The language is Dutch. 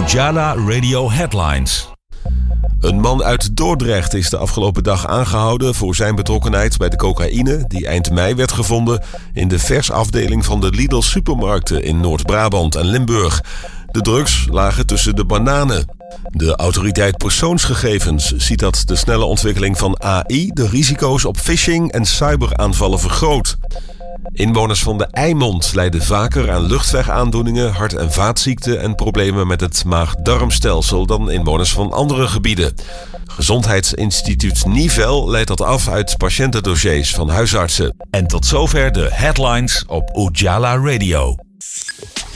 Ujala Radio Headlines. Een man uit Dordrecht is de afgelopen dag aangehouden voor zijn betrokkenheid bij de cocaïne die eind mei werd gevonden in de versafdeling van de Lidl supermarkten in Noord-Brabant en Limburg. De drugs lagen tussen de bananen. De autoriteit persoonsgegevens ziet dat de snelle ontwikkeling van AI de risico's op phishing en cyberaanvallen vergroot. Inwoners van de Eimond lijden vaker aan luchtwegaandoeningen, hart- en vaatziekten en problemen met het maag-darmstelsel dan inwoners van andere gebieden. Gezondheidsinstituut Nivel leidt dat af uit patiëntendossiers van huisartsen. En tot zover de headlines op Ujala Radio.